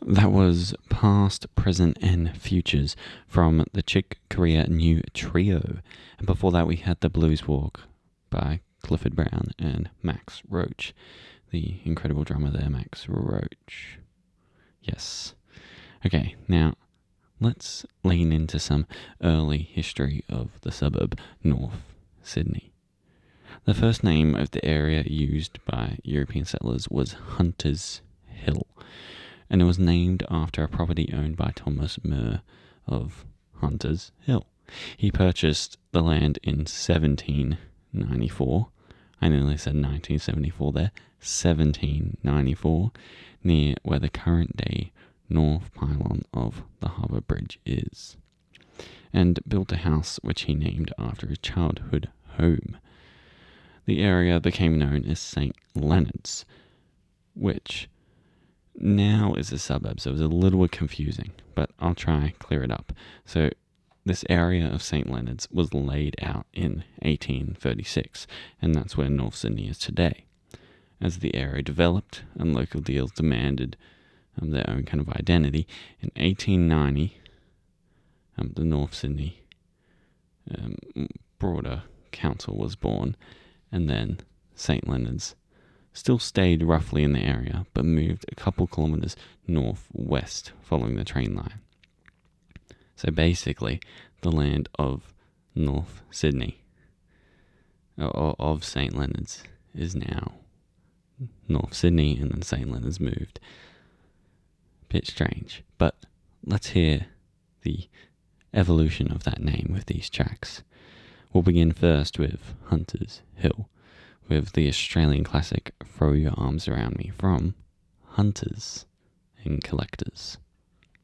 That was Past, Present, and Futures from the Chick Corea New Trio. And before that, we had The Blues Walk by Clifford Brown and Max Roach. The incredible drummer there, Max Roach. Yes. Okay, now let's lean into some early history of the suburb North Sydney. The first name of the area used by European settlers was Hunters Hill, and it was named after a property owned by Thomas Muir of Hunters Hill. He purchased the land in 1794. I nearly said 1974 there. 1794, near where the current day north pylon of the Harbour Bridge is, and built a house which he named after his childhood home. The area became known as St. Leonard's, which now is a suburb, so it was a little bit confusing, but I'll try clear it up. So this area of St. Leonard's was laid out in 1836, and that's where North Sydney is today. As the area developed and local deals demanded their own kind of identity, in 1890, the North Sydney Broader Council was born, and then St. Leonard's still stayed roughly in the area, but moved a couple kilometres northwest following the train line. So basically, the land of North Sydney, of St. Leonard's, is now North Sydney, and then St. Leonard's moved. Bit strange, but let's hear the evolution of that name with these tracks. We'll begin first with Hunters Hill, with the Australian classic Throw Your Arms Around Me from Hunters and Collectors.